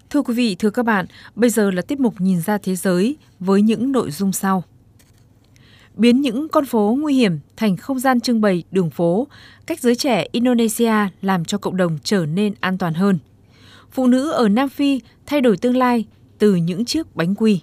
Thưa quý vị, thưa các bạn, bây giờ là tiết mục Nhìn ra thế giới với những nội dung sau. Biến những con phố nguy hiểm thành không gian trưng bày đường phố, cách giới trẻ Indonesia làm cho cộng đồng trở nên an toàn hơn. Phụ nữ ở Nam Phi thay đổi tương lai từ những chiếc bánh quy.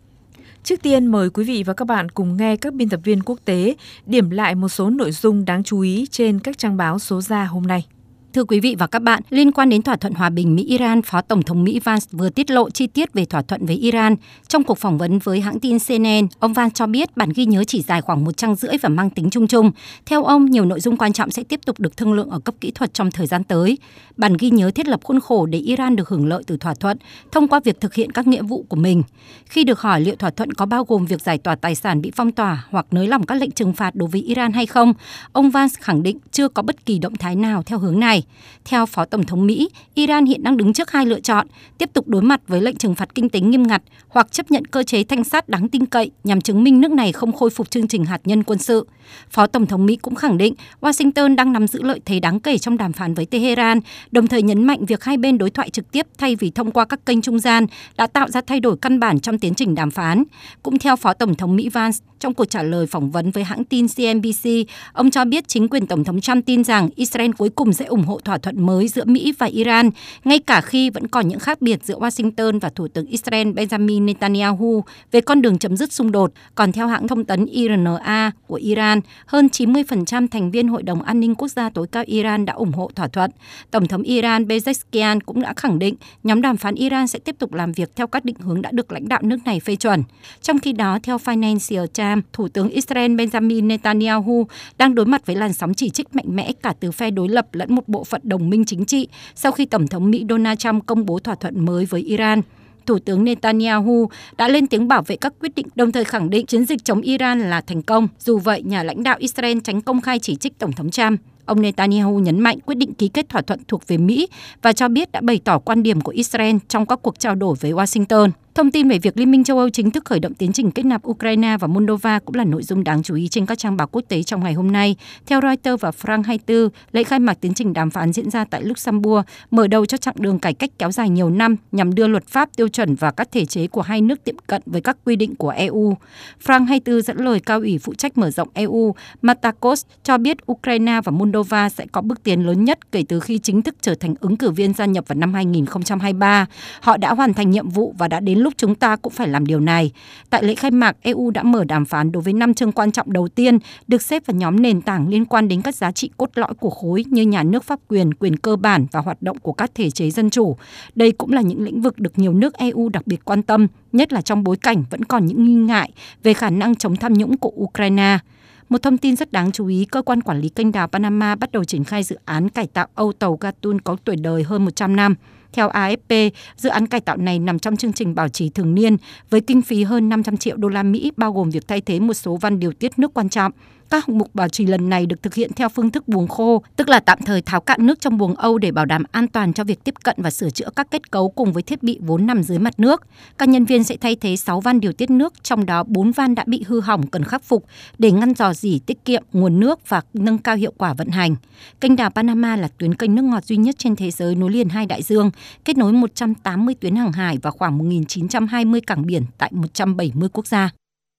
Trước tiên, mời quý vị và các bạn cùng nghe các biên tập viên quốc tế điểm lại một số nội dung đáng chú ý trên các trang báo số ra hôm nay. Thưa quý vị và các bạn, liên quan đến thỏa thuận hòa bình Mỹ-Iran, Phó Tổng thống Mỹ Vance vừa tiết lộ chi tiết về thỏa thuận với Iran. Trong cuộc phỏng vấn với hãng tin CNN, ông Vance cho biết bản ghi nhớ chỉ dài khoảng 1 trang rưỡi và mang tính chung chung. Theo ông, nhiều nội dung quan trọng sẽ tiếp tục được thương lượng ở cấp kỹ thuật trong thời gian tới. Bản ghi nhớ thiết lập khuôn khổ để Iran được hưởng lợi từ thỏa thuận thông qua việc thực hiện các nghĩa vụ của mình. Khi được hỏi liệu thỏa thuận có bao gồm việc giải tỏa tài sản bị phong tỏa hoặc nới lỏng các lệnh trừng phạt đối với Iran hay không, ông Vance khẳng định chưa có bất kỳ động thái nào theo hướng này. Theo Phó Tổng thống Mỹ, Iran hiện đang đứng trước hai lựa chọn: tiếp tục đối mặt với lệnh trừng phạt kinh tế nghiêm ngặt hoặc chấp nhận cơ chế thanh sát đáng tin cậy nhằm chứng minh nước này không khôi phục chương trình hạt nhân quân sự. Phó Tổng thống Mỹ cũng khẳng định Washington đang nắm giữ lợi thế đáng kể trong đàm phán với Tehran, đồng thời nhấn mạnh việc hai bên đối thoại trực tiếp thay vì thông qua các kênh trung gian đã tạo ra thay đổi căn bản trong tiến trình đàm phán. Cũng theo Phó Tổng thống Mỹ Vance, trong cuộc trả lời phỏng vấn với hãng tin CNBC, ông cho biết chính quyền Tổng thống Trump tin rằng Israel cuối cùng sẽ ủng hộ thỏa thuận mới giữa Mỹ và Iran, ngay cả khi vẫn còn những khác biệt giữa Washington và Thủ tướng Israel Benjamin Netanyahu về con đường chấm dứt xung đột. Còn theo hãng thông tấn IRNA của Iran, hơn 90% thành viên Hội đồng An ninh Quốc gia tối cao Iran đã ủng hộ thỏa thuận. Tổng thống Iran Pezeshkian cũng đã khẳng định nhóm đàm phán Iran sẽ tiếp tục làm việc theo các định hướng đã được lãnh đạo nước này phê chuẩn. Trong khi đó, theo Financial Times, Thủ tướng Israel Benjamin Netanyahu đang đối mặt với làn sóng chỉ trích mạnh mẽ cả từ phe đối lập lẫn một bộ phận đồng minh chính trị sau khi Tổng thống Mỹ Donald Trump công bố thỏa thuận mới với Iran. Thủ tướng Netanyahu đã lên tiếng bảo vệ các quyết định, đồng thời khẳng định chiến dịch chống Iran là thành công. Dù vậy, nhà lãnh đạo Israel tránh công khai chỉ trích Tổng thống Trump. Ông Netanyahu nhấn mạnh quyết định ký kết thỏa thuận thuộc về Mỹ và cho biết đã bày tỏ quan điểm của Israel trong các cuộc trao đổi với Washington. Thông tin về việc Liên minh châu Âu chính thức khởi động tiến trình kết nạp Ukraine và Moldova cũng là nội dung đáng chú ý trên các trang báo quốc tế trong ngày hôm nay. Theo Reuters và France 24, lễ khai mạc tiến trình đàm phán diễn ra tại Luxembourg, mở đầu cho chặng đường cải cách kéo dài nhiều năm nhằm đưa luật pháp, tiêu chuẩn và các thể chế của hai nước tiệm cận với các quy định của EU. France 24 dẫn lời cao ủy phụ trách mở rộng EU, Matakos, cho biết Ukraine và Moldova sẽ có bước tiến lớn nhất kể từ khi chính thức trở thành ứng cử viên gia nhập vào năm 2023. Họ đã hoàn thành nhiệm vụ và đã đến lúc chúng ta cũng phải làm điều này. Tại lễ khai mạc, EU đã mở đàm phán đối với 5 chương quan trọng đầu tiên, được xếp vào nhóm nền tảng liên quan đến các giá trị cốt lõi của khối như nhà nước pháp quyền, quyền cơ bản và hoạt động của các thể chế dân chủ. Đây cũng là những lĩnh vực được nhiều nước EU đặc biệt quan tâm, nhất là trong bối cảnh vẫn còn những nghi ngại về khả năng chống tham nhũng của Ukraine. Một thông tin rất đáng chú ý, cơ quan quản lý kênh đào Panama bắt đầu triển khai dự án cải tạo âu tàu Gatun có tuổi đời hơn 100 năm. Theo AFP, dự án cải tạo này nằm trong chương trình bảo trì thường niên với kinh phí hơn 500 triệu đô la Mỹ, bao gồm việc thay thế một số van điều tiết nước quan trọng. Các hạng mục bảo trì lần này được thực hiện theo phương thức buồng khô, tức là tạm thời tháo cạn nước trong buồng âu để bảo đảm an toàn cho việc tiếp cận và sửa chữa các kết cấu cùng với thiết bị vốn nằm dưới mặt nước. Các nhân viên sẽ thay thế 6 van điều tiết nước, trong đó 4 van đã bị hư hỏng cần khắc phục để ngăn rò rỉ, tiết kiệm nguồn nước và nâng cao hiệu quả vận hành. Kênh đào Panama là tuyến kênh nước ngọt duy nhất trên thế giới nối liền hai đại dương, kết nối 180 tuyến hàng hải và khoảng 1.920 cảng biển tại 170 quốc gia.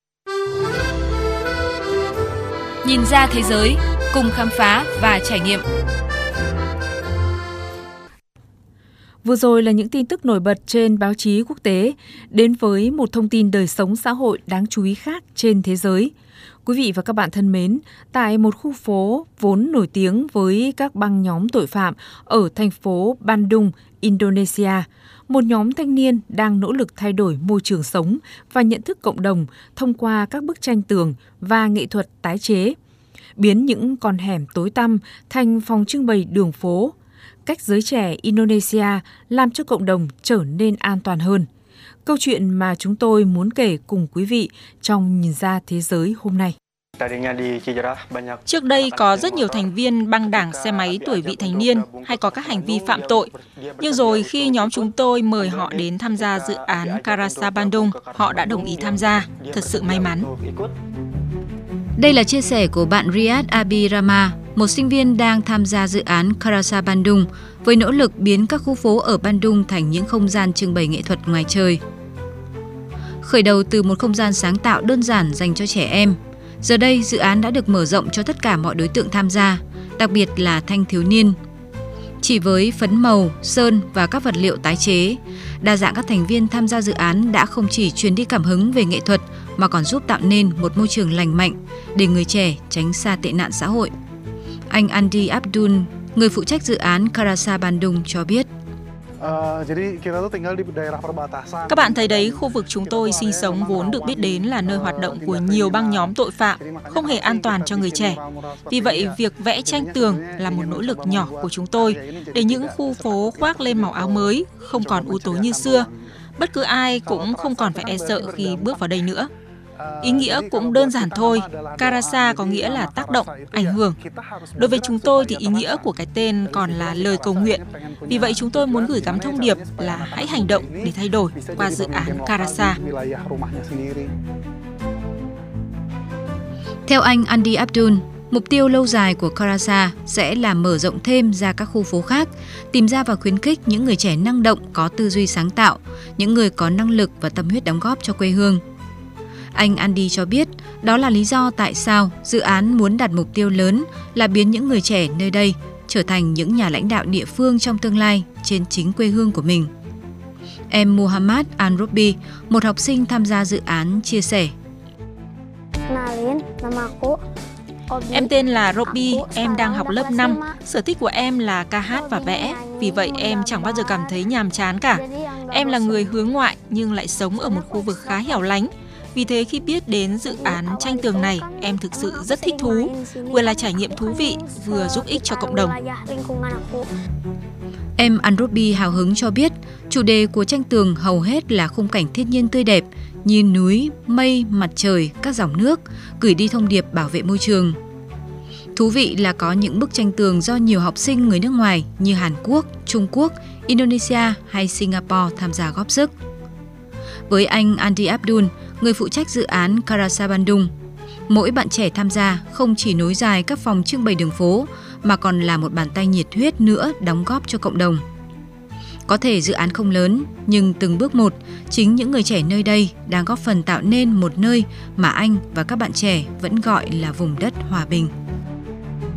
Nhìn ra thế giới, cùng khám phá và trải nghiệm. Vừa rồi là những tin tức nổi bật trên báo chí quốc tế, đến với một thông tin đời sống xã hội đáng chú ý khác trên thế giới. Quý vị và các bạn thân mến, tại một khu phố vốn nổi tiếng với các băng nhóm tội phạm ở thành phố Bandung, Indonesia, một nhóm thanh niên đang nỗ lực thay đổi môi trường sống và nhận thức cộng đồng thông qua các bức tranh tường và nghệ thuật tái chế, biến những con hẻm tối tăm thành phòng trưng bày đường phố, cách giới trẻ Indonesia làm cho cộng đồng trở nên an toàn hơn. Câu chuyện mà chúng tôi muốn kể cùng quý vị trong Nhìn ra thế giới hôm nay. Trước đây có rất nhiều thành viên băng đảng xe máy tuổi vị thành niên hay có các hành vi phạm tội. Nhưng rồi khi nhóm chúng tôi mời họ đến tham gia dự án Karasa Bandung, họ đã đồng ý tham gia. Thật sự may mắn. Đây là chia sẻ của bạn Riyad Abirama, một sinh viên đang tham gia dự án Karasa Bandung với nỗ lực biến các khu phố ở Bandung thành những không gian trưng bày nghệ thuật ngoài trời. Khởi đầu từ một không gian sáng tạo đơn giản dành cho trẻ em, giờ đây dự án đã được mở rộng cho tất cả mọi đối tượng tham gia, đặc biệt là thanh thiếu niên. Chỉ với phấn màu, sơn và các vật liệu tái chế, đa dạng các thành viên tham gia dự án đã không chỉ truyền đi cảm hứng về nghệ thuật mà còn giúp tạo nên một môi trường lành mạnh để người trẻ tránh xa tệ nạn xã hội. Anh Andi Abdul, người phụ trách dự án Karasa Bandung cho biết. Các bạn thấy đấy, khu vực chúng tôi sinh sống vốn được biết đến là nơi hoạt động của nhiều băng nhóm tội phạm, không hề an toàn cho người trẻ. Vì vậy, việc vẽ tranh tường là một nỗ lực nhỏ của chúng tôi để những khu phố khoác lên màu áo mới, không còn u tối như xưa. Bất cứ ai cũng không còn phải e sợ khi bước vào đây nữa. Ý nghĩa cũng đơn giản thôi, Karasa có nghĩa là tác động, ảnh hưởng. Đối với chúng tôi thì ý nghĩa của cái tên còn là lời cầu nguyện. Vì vậy chúng tôi muốn gửi gắm thông điệp là hãy hành động để thay đổi qua dự án Karasa. Theo anh Andi Abdul, mục tiêu lâu dài của Karasa sẽ là mở rộng thêm ra các khu phố khác, tìm ra và khuyến khích những người trẻ năng động, có tư duy sáng tạo, những người có năng lực và tâm huyết đóng góp cho quê hương. Anh Andy cho biết đó là lý do tại sao dự án muốn đặt mục tiêu lớn là biến những người trẻ nơi đây trở thành những nhà lãnh đạo địa phương trong tương lai trên chính quê hương của mình. Em Muhammad Al-Robi, một học sinh tham gia dự án, chia sẻ. Em tên là Robi, em đang học lớp 5. Sở thích của em là ca hát và vẽ. Vì vậy em chẳng bao giờ cảm thấy nhàm chán cả. Em là người hướng ngoại nhưng lại sống ở một khu vực khá hẻo lánh. Vì thế khi biết đến dự án tranh tường này, em thực sự rất thích thú, vừa là trải nghiệm thú vị, vừa giúp ích cho cộng đồng. Em Al-Robi hào hứng cho biết, chủ đề của tranh tường hầu hết là khung cảnh thiên nhiên tươi đẹp như núi, mây, mặt trời, các dòng nước, gửi đi thông điệp bảo vệ môi trường. Thú vị là có những bức tranh tường do nhiều học sinh người nước ngoài như Hàn Quốc, Trung Quốc, Indonesia hay Singapore tham gia góp sức. Với anh Andi Abdul, người phụ trách dự án Karasa Bandung, mỗi bạn trẻ tham gia không chỉ nối dài các phòng trưng bày đường phố mà còn là một bàn tay nhiệt huyết nữa đóng góp cho cộng đồng. Có thể dự án không lớn, nhưng từng bước một, chính những người trẻ nơi đây đang góp phần tạo nên một nơi mà anh và các bạn trẻ vẫn gọi là vùng đất hòa bình.